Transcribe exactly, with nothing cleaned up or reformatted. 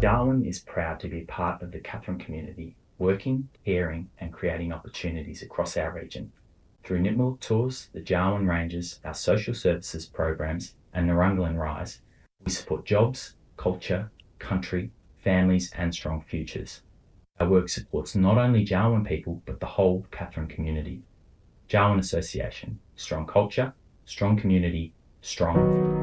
Darwin is proud to be part of the Katherine community, working, caring and creating opportunities across our region. Through Nipmuc Tours, the Jarwin Rangers, our social services programs and Narunglan Rise, we support jobs, culture, country, families and strong futures. Our work supports not only Jarwin people but the whole Katherine community. Jarwin Association, strong culture, strong community, strong